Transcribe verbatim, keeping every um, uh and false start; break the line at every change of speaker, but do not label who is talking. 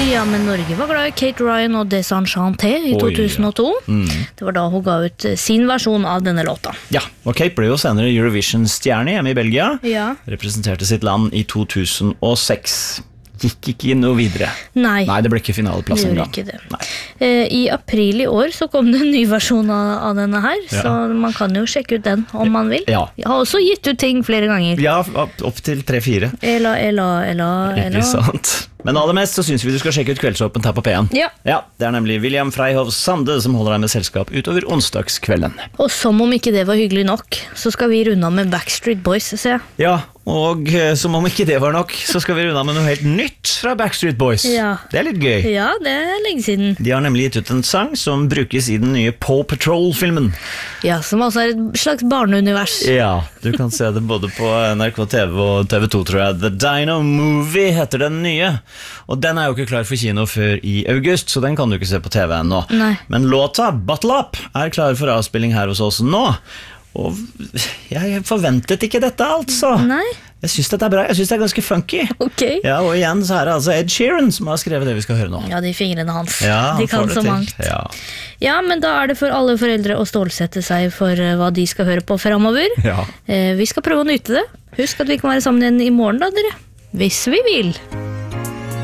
Ja, men Norge var glad i Kate Ryan og Desenchanté i to tusen og to. Mm. Det var da hun ga ut sin versjon av denne låta.
Ja, og Kate ble jo senere Eurovision-stjerne hjemme i Belgia.
Ja.
Representerte sitt land i to tusen og seks. Gikk ikke noe videre.
Nei.
Nei, det ble ikke finaleplass
det
en gang.
Ikke det. Eh, I april i år så kom det en ny versjon av, av denne her, ja. Så man kan jo sjekke ut den om man vil.
Ja.
Jeg har også gitt ut ting flere ganger.
Ja, opp, opp til tre-fire.
Ela, ela, ela, ela.
Ikke sant. Men aller mest så synes vi du skal sjekke ut Kveldsåpen her på P en.
Ja.
Ja, det er nemlig William Freyhoff Sande som holder deg med selskap utover onsdagskvelden.
Og som om ikke det var hyggelig nok, så skal vi runde av med Backstreet Boys, ser jeg.
Ja, og som om ikke det var nok, så skal vi runde av med noe helt nytt fra Backstreet Boys.
Ja.
Det er litt gøy.
Ja, det er lenge siden.
De har nemlig gitt ut en sang som brukes i den nye Paw Patrol-filmen.
Ja, som altså er et slags barneunivers.
Ja, du kan se det både på N R K T V og T V to, tror jeg. The Dino Movie heter den nye. Og den er jo ikke klar for kino før i august, så den kan du ikke se på T V ennå.
Nei.
Men låta Bottle Up er klar for avspilling her hos oss nå. Og jeg forventet ikke dette, altså.
Nei.
Jeg synes dette er bra, jeg synes det er ganske funky.
Ok.
Ja, og igjen så er det altså Ed Sheeran som har skrevet det vi skal høre nå.
Ja, de fingrene hans.
Ja,
de kan så mangt.
Ja.
Ja, men da er det for alle foreldre å stålsette seg for uh, hva de skal høre på fremover.
Ja.
Eh, vi skal prøve å nyte det. Husk at vi kan være sammen igjen i morgen da, dere. Hvis vi vil.